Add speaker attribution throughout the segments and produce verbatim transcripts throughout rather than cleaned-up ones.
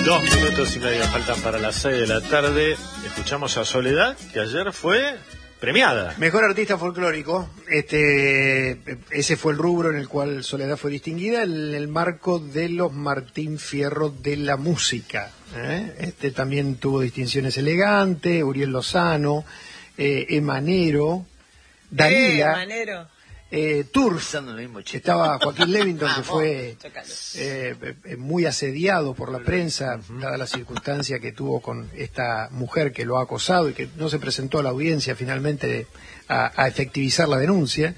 Speaker 1: Dos minutos y medio faltan para las seis de la tarde. Escuchamos a Soledad, que ayer fue premiada.
Speaker 2: Mejor artista folclórico. Este, ese fue el rubro en el cual Soledad fue distinguida en el marco de los Martín Fierro de la música. ¿eh? Este también tuvo distinciones elegantes, Uriel Lozano, eh, Emanero, Dalila.
Speaker 3: Eh, Manero.
Speaker 2: Eh, Turf, estaba Joaquín Levington, que fue eh, muy asediado por la prensa, dada la circunstancia que tuvo con esta mujer que lo ha acosado y que no se presentó a la audiencia finalmente a, a efectivizar la denuncia.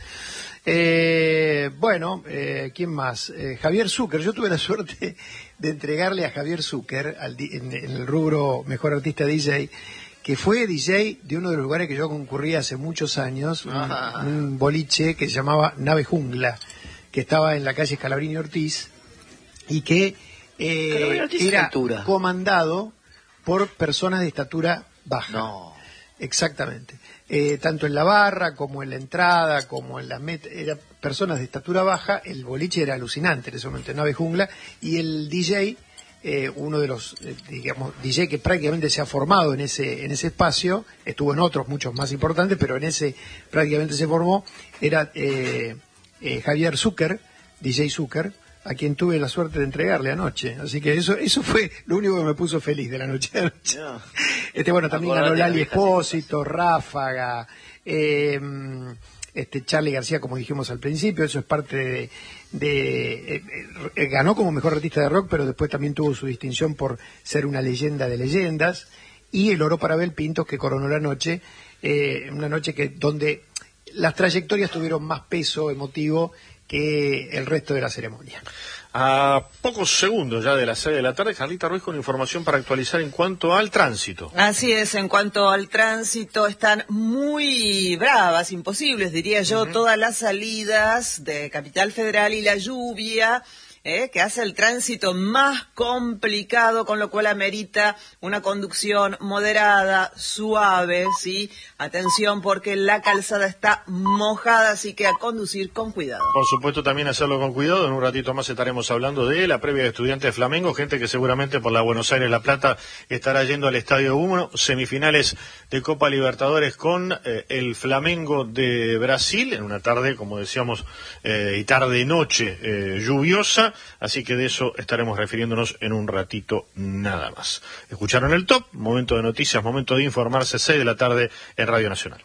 Speaker 2: Eh, bueno, eh, ¿quién más? Eh, Javier Zucker. Yo tuve la suerte de entregarle a Javier Zucker, al, en, en el rubro Mejor Artista D J, que fue D J de uno de los lugares que yo concurría hace muchos años, un, un boliche que se llamaba Nave Jungla, que estaba en la calle Scalabrini Ortiz, y que eh, era comandado por personas de estatura baja.
Speaker 4: No.
Speaker 2: Exactamente. Eh, tanto en la barra, como en la entrada, como en las metas, eran personas de estatura baja. El boliche era alucinante en ese momento, Nave Jungla, y el D J... Eh, uno de los, eh, digamos, D J que prácticamente se ha formado en ese en ese espacio, estuvo en otros muchos más importantes, pero en ese prácticamente se formó, era eh, eh, Javier Zucker, D J Zucker, a quien tuve la suerte de entregarle anoche. Así que eso eso fue lo único que me puso feliz de la noche de anoche. No. Este, bueno, también ganó Lali Espósito, Ráfaga, eh, este Charly García, como dijimos al principio. Eso es parte de, de eh, eh, ganó como mejor artista de rock, pero después también tuvo su distinción por ser una leyenda de leyendas, y el oro para Abel Pintos, que coronó la noche, eh, una noche que donde las trayectorias tuvieron más peso emotivo que el resto de la ceremonia.
Speaker 1: A pocos segundos ya de las seis de la tarde, Carlita Ruiz con información para actualizar en cuanto al tránsito.
Speaker 3: Así es, en cuanto al tránsito, están muy bravas, imposibles, diría yo, uh-huh. todas las salidas de Capital Federal y la lluvia, eh, que hace el tránsito más complicado, con lo cual amerita una conducción moderada, suave, ¿sí? Atención, porque la calzada está mojada, así que a conducir con cuidado.
Speaker 1: Por supuesto, también hacerlo con cuidado. En un ratito más estaremos hablando de la previa de Estudiantes de Flamengo, gente que seguramente por la Buenos Aires La Plata estará yendo al Estadio uno, semifinales de Copa Libertadores con eh, el Flamengo de Brasil, en una tarde, como decíamos, eh, y tarde-noche eh, lluviosa. Así que de eso estaremos refiriéndonos en un ratito nada más. Escucharon el top, momento de noticias, momento de informarse, seis de la tarde en Radio Nacional.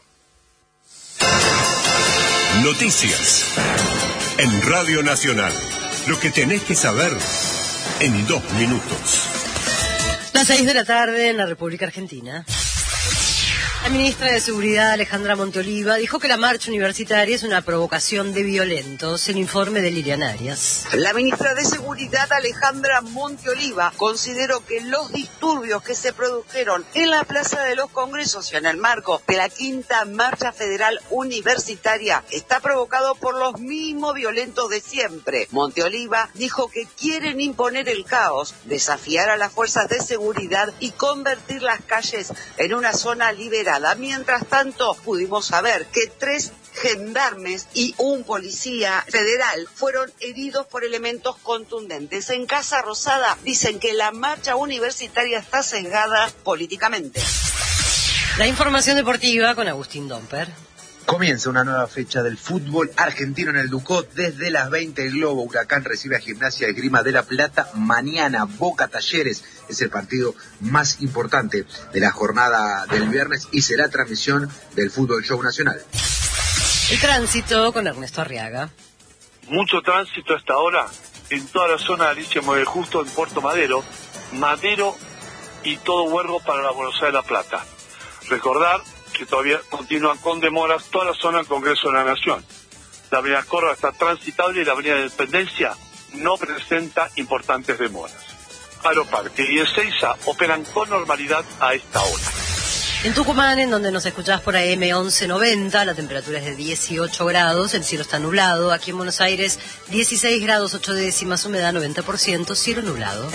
Speaker 5: Noticias en Radio Nacional. Lo que tenés que saber en dos minutos.
Speaker 6: Las seis de la tarde en la República Argentina. La ministra de Seguridad, Alejandra Monteoliva, dijo que la marcha universitaria es una provocación de violentos. El informe de Lilian Arias.
Speaker 7: La ministra de Seguridad, Alejandra Monteoliva, consideró que los disturbios que se produjeron en la Plaza de los Congresos y en el marco de la quinta marcha federal universitaria está provocado por los mismos violentos de siempre. Monteoliva dijo que quieren imponer el caos, desafiar a las fuerzas de seguridad y convertir las calles en una zona liberada. Mientras tanto, pudimos saber que tres gendarmes y un policía federal fueron heridos por elementos contundentes. En Casa Rosada dicen que la marcha universitaria está sesgada políticamente.
Speaker 6: La información deportiva con Agustín Domper.
Speaker 8: Comienza una nueva fecha del fútbol argentino en el Ducó. Desde las veinte el Globo Huracán recibe a Gimnasia de Esgrima de La Plata. Mañana Boca Talleres es el partido más importante de la jornada del viernes y será transmisión del Fútbol Show Nacional.
Speaker 6: El tránsito con Ernesto Arriaga.
Speaker 9: Mucho tránsito hasta ahora en toda la zona de Alicia Mueve Justo, en Puerto Madero, Madero y todo Huergo para la Buenos Aires de La Plata. Recordar que todavía continúan con demoras toda la zona del Congreso de la Nación. La avenida Córdoba está transitable y la avenida Independencia no presenta importantes demoras. Aeroparque y Ezeiza operan con normalidad a esta hora.
Speaker 6: En Tucumán, en donde nos escuchás por A M once noventa, la temperatura es de dieciocho grados, el cielo está nublado. Aquí en Buenos Aires, dieciséis grados ocho décimas, humedad noventa por ciento, cielo nublado.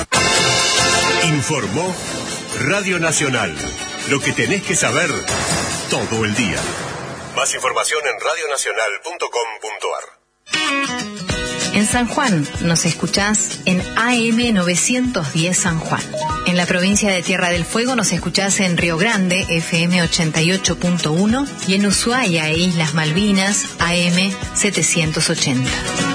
Speaker 5: Informó Radio Nacional. Lo que tenés que saber todo el día. Más información en radio nacional punto com punto a r.
Speaker 4: En San Juan nos escuchás en A M novecientos diez San Juan. En la provincia de Tierra del Fuego nos escuchás en Río Grande, F M ochenta y ocho punto uno, y en Ushuaia e Islas Malvinas, A M setecientos ochenta.